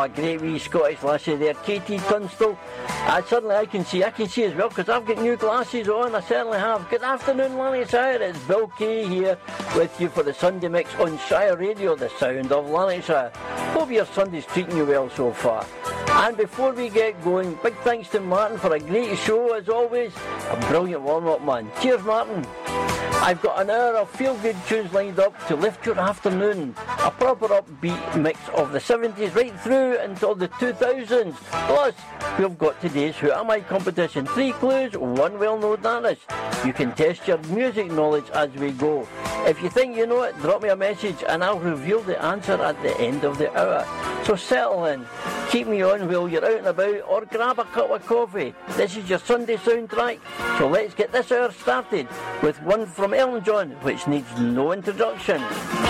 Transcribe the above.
Oh, a great wee Scottish lassie there, Katie Tunstall. I can see as well, because I've got new glasses on, I certainly have. Good afternoon, Lanarkshire, it's Bill Kay here with you for the Sunday Mix on Shire Radio, the sound of Lanarkshire. Hope your Sunday's treating you well so far. And before we get going, big thanks to Martin for a great show as always. A brilliant warm-up, man. Cheers, Martin. I've got an hour of feel-good tunes lined up to lift your afternoon. A proper upbeat mix of the 70s right through until the 2000s. Plus, we've got today's Who Am I competition. 3 clues, 1 well-known artist. You can test your music knowledge as we go. If you think you know it, drop me a message and I'll reveal the answer at the end of the hour. So settle in. Keep me on while you're out and about, or grab a cup of coffee. This is your Sunday soundtrack, so let's get this hour started with one from Elton John, which needs no introduction.